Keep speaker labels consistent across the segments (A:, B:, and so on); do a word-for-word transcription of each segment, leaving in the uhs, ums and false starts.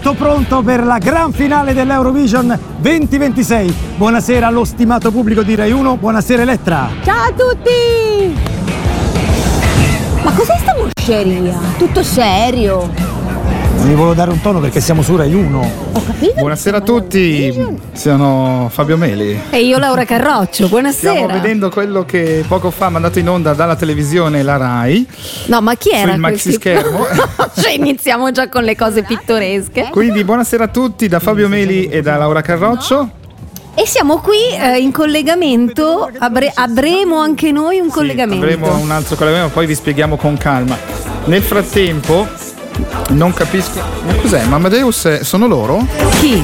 A: tutto pronto per la gran finale dell'Eurovision duemilaventisei. Buonasera allo stimato pubblico di Rai uno, buonasera Elettra.
B: Ciao a tutti! Ma cos'è sta mosceria? Tutto serio?
A: Mi volevo dare un tono perché siamo su Rai uno.
B: Ho capito.
C: Buonasera a tutti, sono Fabio Meli.
B: E io Laura Carroccio, buonasera.
C: Stiamo vedendo quello che poco fa ha mandato in onda dalla televisione la Rai.
B: No, ma chi era?
C: Sul maxi schermo.
B: Cioè iniziamo già con le cose pittoresche.
C: Quindi buonasera a tutti da Fabio Meli e da Laura Carroccio.
B: E siamo qui eh, in collegamento, Abre- avremo anche noi un
C: Sì,
B: collegamento.
C: avremo un altro collegamento, poi vi spieghiamo con calma. Nel frattempo, non capisco. Ma cos'è? Ma Amadeus sono loro?
B: Chi?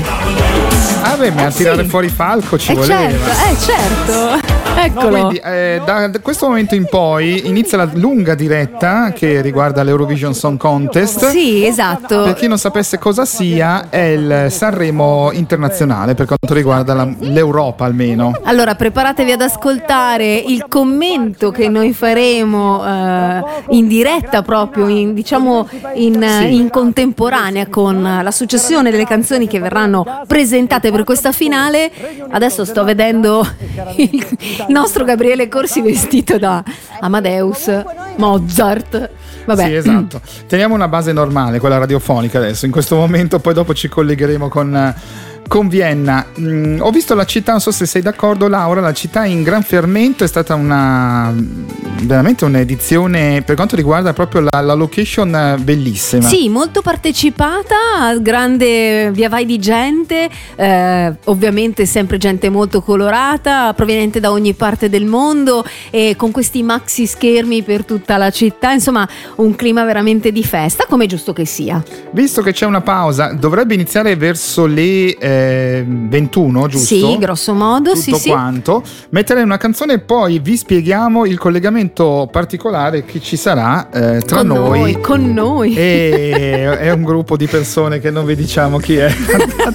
C: Ah beh, ma a tirare
B: Sì.
C: fuori Falco ci
B: Eh
C: voleva.
B: certo, eh certo.
C: No,
B: Eccolo.
C: quindi eh, da, da questo momento in poi inizia la lunga diretta che riguarda l'Eurovision Song Contest.
B: Sì, esatto.
C: Per chi non sapesse cosa sia, è il Sanremo internazionale per quanto riguarda la- l'Europa almeno.
B: Allora, preparatevi ad ascoltare il commento che noi faremo eh, in diretta proprio, in, diciamo in,
C: Sì.
B: in contemporanea con la successione delle canzoni che verranno presentate per questa finale. Adesso sto vedendo il, il nostro Gabriele Corsi vestito da Amadeus, Mozart. Vabbè.
C: Sì, esatto. Teniamo una base normale, quella radiofonica adesso, in questo momento, poi dopo ci collegheremo con, con Vienna. Mm, ho visto la città, non so se sei d'accordo Laura, la città è in gran fermento, è stata una veramente un'edizione per quanto riguarda proprio la, la location bellissima.
B: Sì, molto partecipata, grande via vai di gente, eh, ovviamente sempre gente molto colorata, proveniente da ogni parte del mondo e con questi maxi schermi per tutta la città, insomma un clima veramente di festa, come è giusto che sia.
C: Visto che c'è una pausa, dovrebbe iniziare verso le eh, ventuno, giusto?
B: Sì, grosso modo,
C: Tutto
B: sì, sì.
C: quanto. Metterei una canzone e poi vi spieghiamo il collegamento particolare che ci sarà eh, tra
B: Con
C: noi.
B: noi, con noi.
C: E è un gruppo di persone che non vi diciamo chi è.